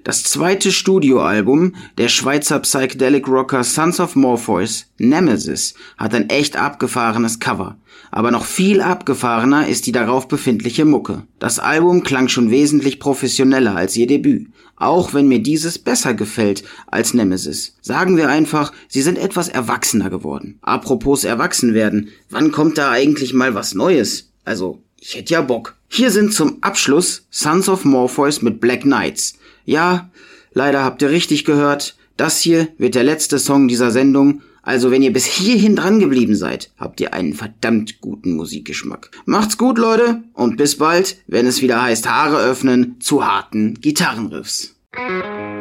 Das zweite Studioalbum der Schweizer Psychedelic Rocker Sons of Morpheus, Nemesis, hat ein echt abgefahrenes Cover. Aber noch viel abgefahrener ist die darauf befindliche Mucke. Das Album klang schon wesentlich professioneller als ihr Debüt, auch wenn mir dieses besser gefällt als Nemesis. Sagen wir einfach, sie sind etwas erwachsener geworden. Apropos erwachsen werden, wann kommt da eigentlich mal was Neues? Also, ich hätte ja Bock. Hier sind zum Abschluss Sons of Morpheus mit Black Knights. Ja, leider habt ihr richtig gehört, das hier wird der letzte Song dieser Sendung. Also wenn ihr bis hierhin dran geblieben seid, habt ihr einen verdammt guten Musikgeschmack. Macht's gut, Leute, und bis bald, wenn es wieder heißt Haare öffnen zu harten Gitarrenriffs.